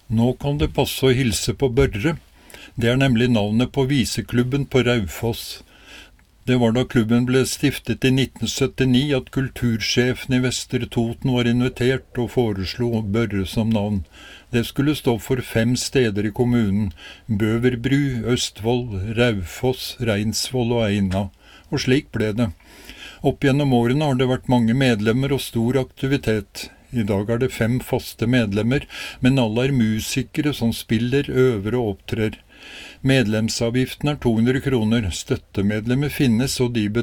Nå kan det passe å hilse på Børre. Det er nemlig navnet på viseklubben på Raufoss. Det var da klubben ble stiftet i 1979 at kultursjefen i Vestre Toten var invitert og foreslo Børre som navn. Det skulle stå for 5 steder i kommunen: Bøverbru, Østfold, Raufoss, Reinsvoll og Eina. Og slik ble det. Opp gjennom årene har det vært mange medlemmer og stor aktivitet. I dag er det 5 faste medlemmer, men alle er musikere som spiller, øver og opptrer. Medlemsavgiften er 200 kroner. Støttemedlemmer finnes, og de